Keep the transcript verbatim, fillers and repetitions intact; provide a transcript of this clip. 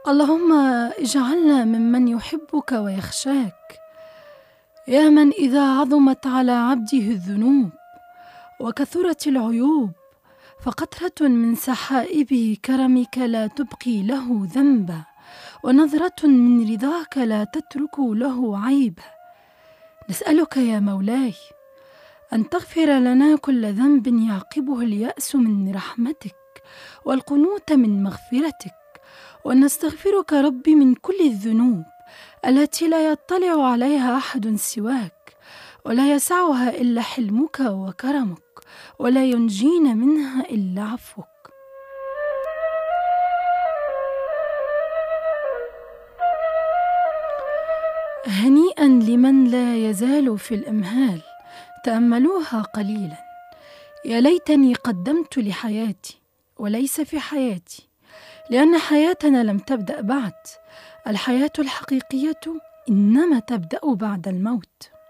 اللهم اجعلنا ممن يحبك ويخشاك، يا من إذا عظمت على عبده الذنوب وكثرت العيوب فقطرة من سحائب كرمك لا تبقي له ذنبا، ونظرة من رضاك لا تترك له عيبا. نسألك يا مولاي أن تغفر لنا كل ذنب يعقبه اليأس من رحمتك والقنوط من مغفرتك، ونستغفرك ربي من كل الذنوب التي لا يطلع عليها أحد سواك، ولا يسعها إلا حلمك وكرمك، ولا ينجينا منها إلا عفوك. هنيئا لمن لا يزال في الإمهال، تأملوها قليلا. يا ليتني قدمت لحياتي وليس في حياتي، لأن حياتنا لم تبدأ بعد. الحياة الحقيقية إنما تبدأ بعد الموت.